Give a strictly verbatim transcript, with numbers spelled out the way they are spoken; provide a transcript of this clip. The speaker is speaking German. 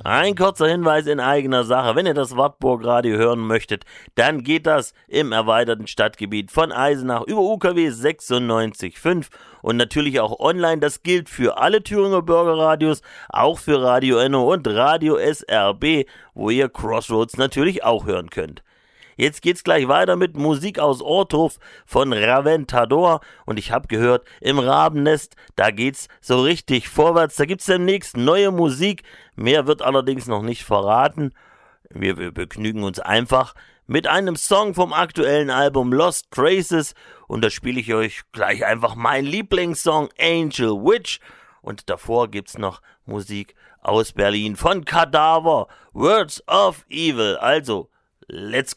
Ein kurzer Hinweis in eigener Sache. Wenn ihr das Wartburg-Radio hören möchtet, dann geht das im erweiterten Stadtgebiet von Eisenach über U K W sechsundneunzig Komma fünf und natürlich auch online. Das gilt für alle Thüringer Bürgerradios, auch für Radio Enno und Radio S R B, wo ihr Crossroads natürlich auch hören könnt. Jetzt geht's gleich weiter mit Musik aus Orthof von Raventador und ich habe gehört, im Rabennest, da geht's so richtig vorwärts, da gibt's demnächst neue Musik, mehr wird allerdings noch nicht verraten. Wir, wir begnügen uns einfach mit einem Song vom aktuellen Album Lost Traces und da spiele ich euch gleich einfach meinen Lieblingssong Angel Witch und davor gibt's noch Musik aus Berlin von Kadaver, Words of Evil, also let's